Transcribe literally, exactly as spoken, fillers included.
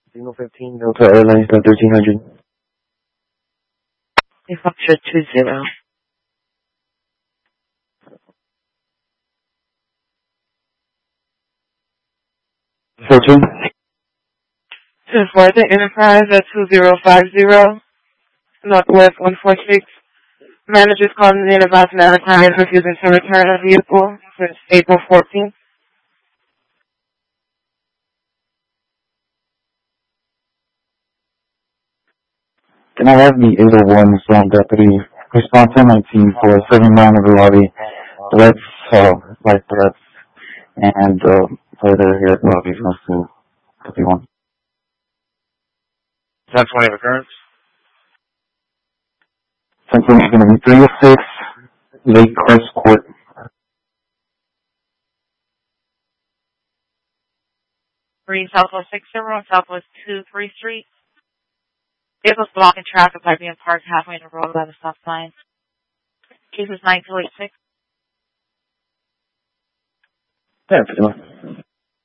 Signal fifteen, Delta Airlines, down thirteen hundred. Foxtrot two zero. fourteen. To flight the Enterprise at two zero five zero, Northwest one four six. Managers calling in about an Enterprise refusing to return a vehicle since April fourteenth. Can I have the eight oh one Zone Deputy response ten nineteen for seven nine of the lobby, threats, uh, life threats, and uh, further here at the lobby from two fifty-one. ten twenty of occurrence. ten twenty is going to be three oh six Lake Crest Court. three Southwest six zero, Southwest two three Street. Vehicles blocking traffic by being parked halfway in the road by the stop sign. Case is nine two eight six. Yeah,